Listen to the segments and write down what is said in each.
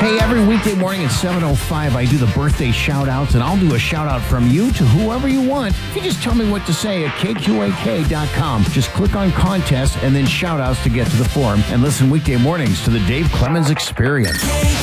Hey, every weekday morning at 7:05, I do the birthday shout-outs, and I'll do a shout-out from you to whoever you want. If you just tell me what to say at kqak.com. Just click on contest and then shout-outs to get to the forum, and listen weekday mornings to the Dave Clemens Experience.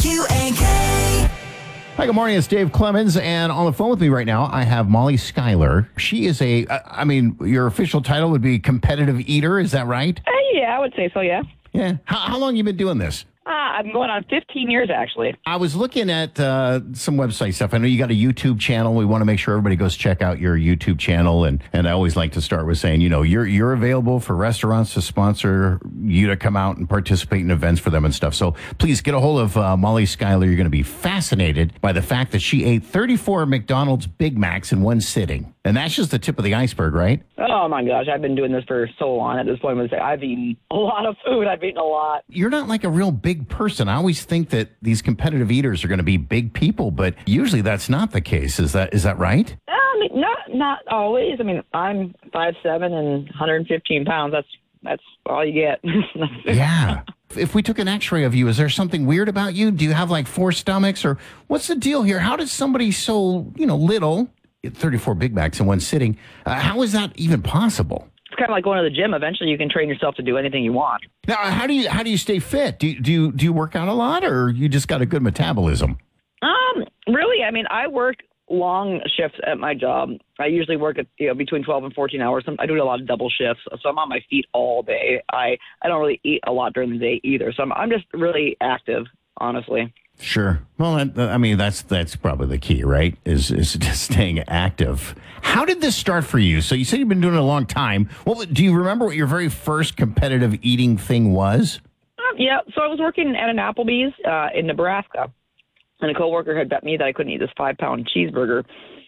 KQAK. Hi, good morning. It's Dave Clemens, and on the phone with me right now, I have Molly Schuyler. She is your official title would be competitive eater, is that right? Yeah, I would say so, yeah. Yeah. How long have you been doing this? I'm going on 15 years, actually. I was looking at some website stuff. I know you got a YouTube channel. We want to make sure everybody goes check out your YouTube channel. And I always like to start with saying, you're available for restaurants to sponsor you to come out and participate in events for them and stuff. So please get a hold of Molly Schuyler. You're going to be fascinated by the fact that she ate 34 McDonald's Big Macs in one sitting. And that's just the tip of the iceberg, right? Oh, my gosh. I've been doing this for so long. At this point, I've eaten a lot of food. I've eaten a lot. You're not like a real big person. I always think that these competitive eaters are going to be big people, but usually that's not the case. Is that right? Not always. I mean, I'm 5'7" and 115 pounds. That's all you get. Yeah. If we took an x-ray of you, is there something weird about you? Do you have like 4 stomachs, or what's the deal here? How does somebody so, little, 34 Big Macs in one sitting, how is that even possible? It's kind of like going to the gym. Eventually, you can train yourself to do anything you want. Now, how do you stay fit? Do you work out a lot, or you just got a good metabolism? Really, I mean, I work long shifts at my job. I usually work at between 12 and 14 hours. I do a lot of double shifts, so I'm on my feet all day. I don't really eat a lot during the day either, so I'm just really active, honestly. Sure. Well, that's probably the key, right? Is just staying active. How did this start for you? So you said you've been doing it a long time. Well, do you remember what your very first competitive eating thing was? Yeah. So I was working at an Applebee's in Nebraska, and a coworker had bet me that I couldn't eat this 5-pound cheeseburger,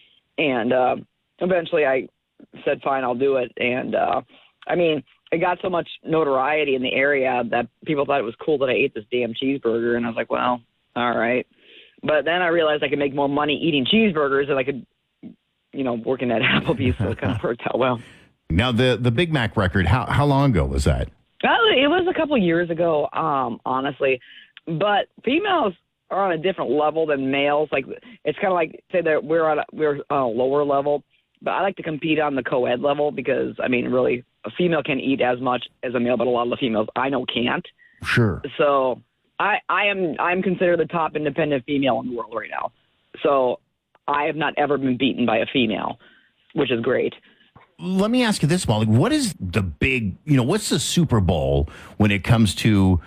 and eventually I said, "Fine, I'll do it." And it got so much notoriety in the area that people thought it was cool that I ate this damn cheeseburger, and I was like, well, all right. But then I realized I could make more money eating cheeseburgers than I could, working at Applebee's, so it kind of worked out well. Now, the Big Mac record, how long ago was that? It was a couple years ago, honestly. But females are on a different level than males. Like, it's kind of like, say that we're on a lower level. But I like to compete on the co-ed level because, really, a female can eat as much as a male, but a lot of the females I know can't. Sure. So I'm considered the top independent female in the world right now. So I have not ever been beaten by a female, which is great. Let me ask you this, Molly. What is the big, what's the Super Bowl when it comes to